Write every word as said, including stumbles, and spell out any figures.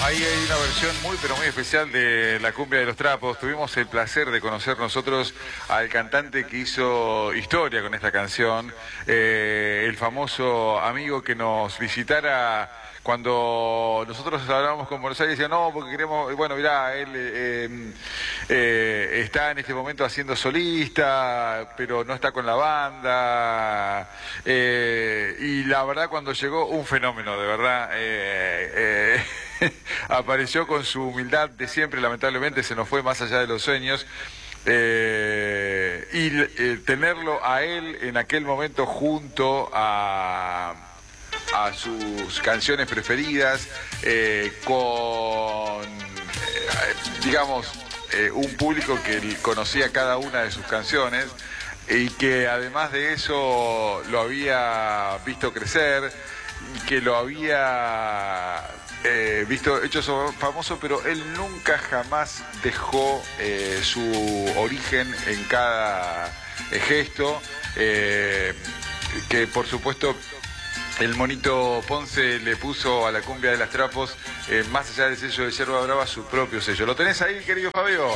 Ahí hay una versión muy pero muy especial de La Cumbia de los Trapos. Tuvimos el placer de conocer nosotros al cantante que hizo historia con esta canción, eh, el famoso amigo que nos visitara cuando nosotros hablábamos con Buenos Aires. Decía, no, porque queremos, bueno, mirá, él eh, eh, está en este momento haciendo solista, pero no está con la banda, eh, y la verdad cuando llegó, un fenómeno, de verdad. eh, eh, Apareció con su humildad de siempre, lamentablemente se nos fue más allá de los sueños. Eh, y eh, tenerlo a él en aquel momento junto a, a sus canciones preferidas, eh, con, eh, digamos, eh, un público que conocía cada una de sus canciones y que además de eso lo había visto crecer, que lo había eh, visto hecho famoso, pero él nunca jamás dejó eh, su origen en cada eh, gesto, eh, que por supuesto el Monito Ponce le puso a La Cumbia de los Trapos, eh, más allá del sello de Yerba Brava, su propio sello. ¿Lo tenés ahí, querido Fabio?